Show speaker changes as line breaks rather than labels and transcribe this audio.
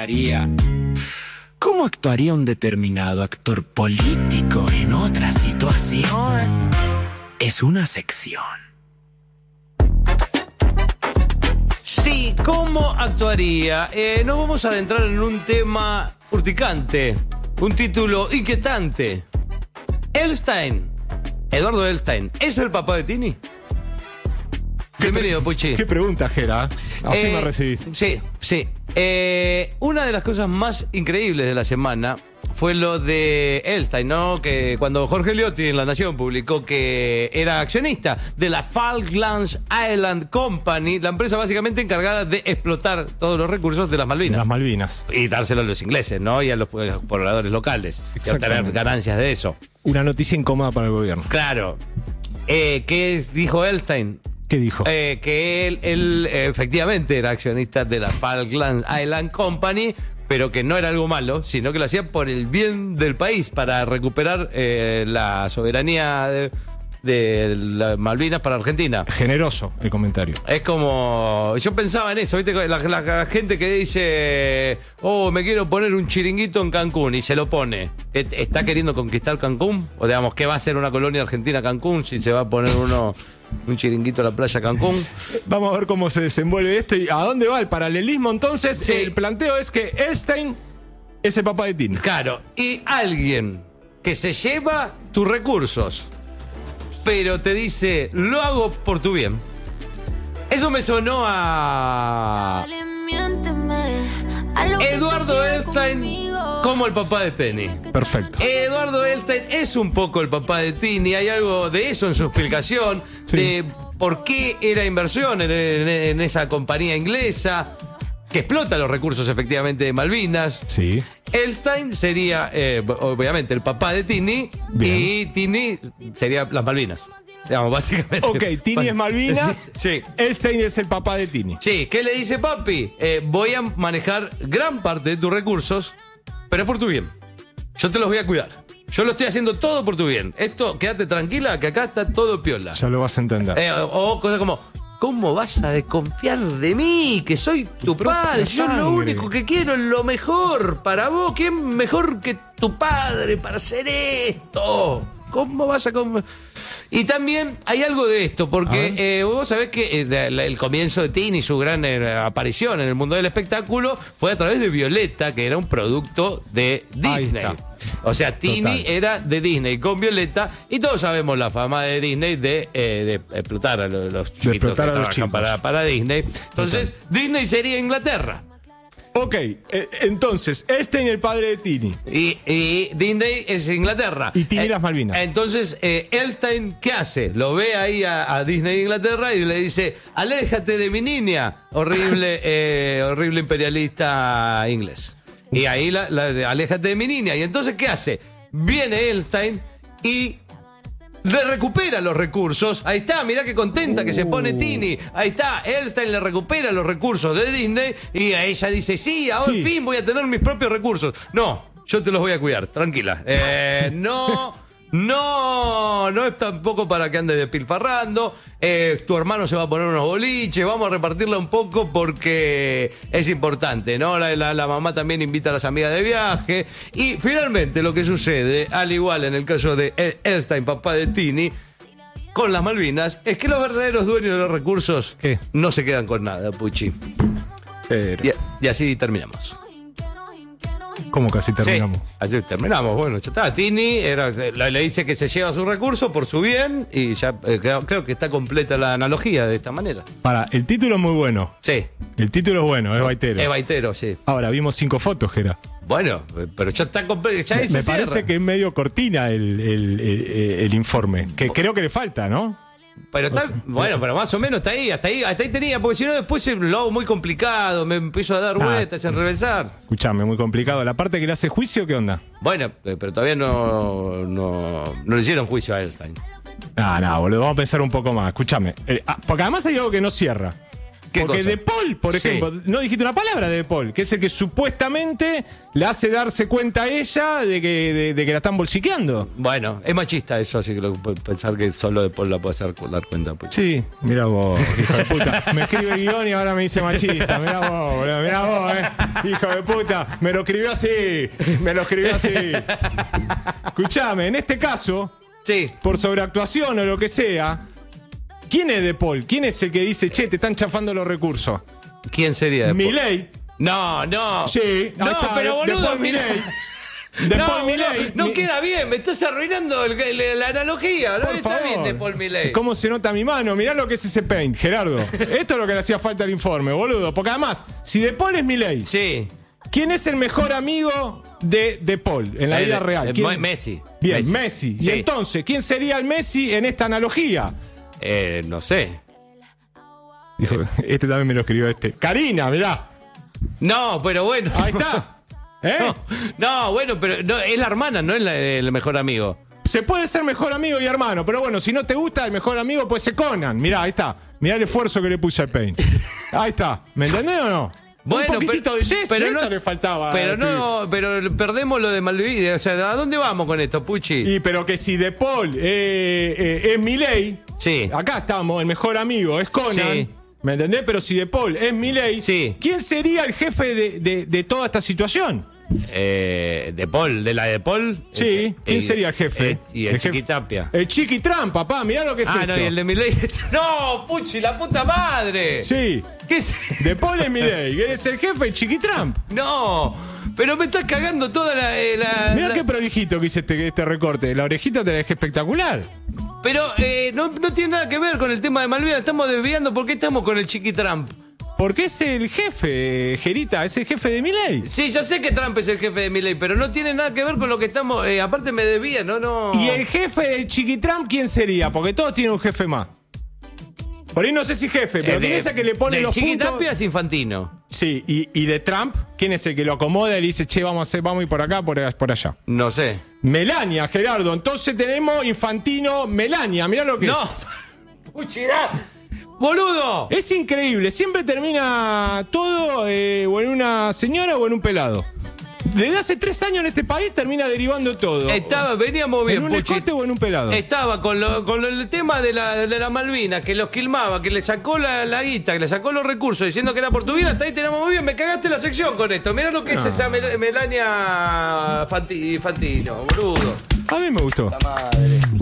actuaría? ¿Cómo actuaría un determinado actor político en otra situación? Es una sección.
Sí, ¿cómo actuaría? Nos vamos a adentrar en un tema urticante, un título inquietante. Elstein, Eduardo Elstein, ¿es el papá de Tini? Bienvenido, Puchi.
Qué pregunta, Gera. Así me recibís.
Sí. Una de las cosas más increíbles de la semana fue lo de Elstein, ¿no? Que cuando Jorge Liotti en La Nación publicó que era accionista de la Falklands Island Company, la empresa básicamente encargada de explotar todos los recursos de las Malvinas.
De las Malvinas.
Y dárselo a los ingleses, ¿no? Y a los pobladores locales. Y obtener ganancias de eso.
Una noticia incómoda para el gobierno.
Claro. ¿Qué dijo Elstein?
¿Qué dijo?
Que él efectivamente era accionista de la Falklands Island Company, pero que no era algo malo, sino que lo hacía por el bien del país, para recuperar la soberanía de las Malvinas para Argentina.
Generoso el comentario.
Es como... Yo pensaba en eso, ¿viste? La gente que dice, me quiero poner un chiringuito en Cancún, y se lo pone. ¿Está queriendo conquistar Cancún? O digamos, ¿qué va a hacer una colonia argentina Cancún si se va a poner un chiringuito a la playa Cancún?
Vamos a ver cómo se desenvuelve esto y a dónde va el paralelismo. Entonces,
Sí.
El planteo es que Elstein es el papá de Tini.
Claro, y alguien que se lleva tus recursos, pero te dice, lo hago por tu bien. Eso me sonó a Eduardo Elstein como el papá de Tini.
Perfecto.
Eduardo Elstein es un poco el papá de Tini. Hay algo de eso en su explicación,
Sí.
de por qué era inversión en esa compañía inglesa que explota los recursos efectivamente de Malvinas.
Sí.
Elstein sería, obviamente, el papá de Tini.
Bien.
Y Tini sería las Malvinas. Digamos, básicamente.
Ok, Tini es Malvinas.
Sí.
Elstein es el papá de Tini.
Sí, ¿qué le dice papi? Voy a manejar gran parte de tus recursos, pero es por tu bien. Yo te los voy a cuidar. Yo lo estoy haciendo todo por tu bien. Esto, quédate tranquila, que acá está todo piola.
Ya lo vas a entender.
O cosas como, ¿cómo vas a desconfiar de mí? Que soy tu padre. Yo lo
sangre.
único que quiero es lo mejor para vos. ¿Quién mejor que tu padre para hacer esto? ¿Cómo vas a...? Y también hay algo de esto, porque vos sabés que el comienzo de Tini, su gran aparición en el mundo del espectáculo, fue a través de Violeta, que era un producto de Disney.
Ahí está.
O sea, Tini
Total.
era de Disney con Violeta, y todos sabemos la fama de Disney de explotar a los chiquitos
explotar
que
a los
trabajan
chicos.
para Disney. Entonces, Disney sería Inglaterra.
Ok, entonces, Elstein el padre de Tini.
Y Disney es Inglaterra.
Y Tini las Malvinas.
Entonces, Elstein, ¿qué hace? Lo ve ahí a Disney Inglaterra y le dice, aléjate de mi niña, horrible imperialista inglés. Y ahí aléjate de mi niña. Y entonces, ¿qué hace? Viene Elstein y le recupera los recursos. Ahí está, mirá qué contenta que se pone Tini. Ahí está, Elstein le recupera los recursos de Disney y a ella dice, sí, ahora
Sí.
al fin voy a tener mis propios recursos. No, yo te los voy a cuidar, tranquila. No es tampoco para que andes despilfarrando. Tu hermano se va a poner unos boliches. Vamos a repartirla un poco porque es importante, ¿no? La mamá también invita a las amigas de viaje. Y finalmente lo que sucede, al igual en el caso de Elstein, papá de Tini, con las Malvinas, es que los verdaderos dueños de los recursos
¿Qué?
no se quedan con nada, Puchi.
Pero,
Y así terminamos.
¿cómo casi terminamos?
Sí, así terminamos. Bueno, ya está. Tini le dice que se lleva sus recursos por su bien y ya creo que está completa la analogía de esta manera.
Para, el título es muy bueno.
Sí,
El título es bueno, es baitero.
es baitero, sí.
Ahora, vimos 5 fotos, Gera.
Bueno, pero ya está completo. Ya ahí se
Me parece
cierra.
que es medio cortina el informe. Que creo que le falta, ¿no?
Pero está, bueno, pero más o menos está ahí, hasta ahí tenía, porque si no después lo hago muy complicado, me empiezo a dar vueltas, a enrevesar.
Escuchame, muy complicado. La parte que le hace juicio, ¿qué onda?
Bueno, pero todavía no le hicieron juicio a Elstein.
No, boludo, vamos a pensar un poco más. Escúchame. Porque además hay algo que no cierra.
¿Qué
Porque
cosa?
De Paul, por
Sí.
ejemplo, no dijiste una palabra de De Paul, que es el que supuestamente le hace darse cuenta a ella de que la están bolsiqueando.
Bueno, es machista eso, así que pensar que solo de Paul la puede hacer dar cuenta. Pues.
Sí, mira vos, hijo de puta. Me escribe el guión y ahora me dice machista. Mirá vos, boludo, mirá vos, hijo de puta. Me lo escribió así. Escuchame, en este caso,
Sí.
por sobreactuación o lo que sea, ¿quién es De Paul? ¿Quién es el que dice, che, te están chafando los recursos?
¿Quién sería de Paul?
Milei.
No.
Sí,
No,
ahí está,
pero
De
boludo,
Paul
mirá.
Milei. De
No,
Paul
boludo,
Milei.
no queda bien, me estás arruinando la analogía. No
Por
está
favor.
bien de Paul Milei.
¿Cómo se nota mi mano? Mirá lo que es ese paint, Gerardo. Esto es lo que le hacía falta al informe, boludo. Porque además, si De Paul es Milei,
Sí.
¿quién es el mejor amigo de Paul en la vida real? ¿Quién?
Messi.
Bien, Messi.
Sí.
Y entonces, ¿quién sería el Messi en esta analogía?
No sé.
Dijo, este también me lo escribió Karina, mirá.
No, pero bueno.
Ahí está. ¿Eh?
No, bueno, pero no, es la hermana, no es el mejor amigo.
Se puede ser mejor amigo y hermano, pero bueno, si no te gusta, el mejor amigo puede ser Conan. Mirá, ahí está. Mirá el esfuerzo que le puse al paint. Ahí está. ¿Me entendés o no?
Bueno,
un poquitito de gesto,
pero
esto
no
le faltaba.
Pero no, pero perdemos lo de Malvivir. O sea, ¿a dónde vamos con esto, Puchi?
Y pero que si De Paul es Milei,
Sí.
acá estamos, el mejor amigo es Conan.
Sí.
¿Me entendés? Pero si De Paul es Milei,
Sí.
¿quién sería el jefe de toda esta situación?
De Paul, de la de Paul.
Sí, ¿quién sería el jefe?
Y el Chiquitapia.
El Chiqui Trump, papá, mirá lo que es esto.
No, y el de Milei. No, Puchi, la puta madre.
Sí,
¿Qué es?
De Paul es Milei, que es el jefe, el Chiqui Trump.
No, pero me estás cagando toda
Mirá
la-
qué prolijito que hice este recorte. La orejita te la dejé espectacular.
Pero no tiene nada que ver con el tema de Malvinas. Estamos desviando. ¿Por qué estamos con el Chiqui Trump?
Porque es el jefe, Gerita, es el jefe de Milei.
Sí, ya sé que Trump es el jefe de Milei, pero no tiene nada que ver con lo que estamos. Aparte me desvía, no.
¿Y el jefe del Chiqui Trump quién sería? Porque todos tienen un jefe más. Por ahí no sé si jefe, pero ¿quién es el que le pone los puntos?
Chiquitapia es Infantino.
Sí, y de Trump, ¿quién es el que lo acomoda y le dice, che, vamos a ir por acá, por allá?
No sé.
Melania, Gerardo. Entonces tenemos Infantino, Melania. Mirá lo que
No.
es.
Puchirá. Boludo.
Es increíble. Siempre termina todo o en una señora o en un pelado. Desde hace 3 años en este país termina derivando todo.
Veníamos bien,
¿En un
Puchi.
escote o en un pelado?
Estaba con el tema de la Malvinas, que los quilmaba, que le sacó la guita, que le sacó los recursos, diciendo que era por tu vida. Hasta ahí teníamos muy bien. Me cagaste la sección con esto. Mirá lo que es esa Melania Fantino, boludo.
A mí me gustó.
La madre.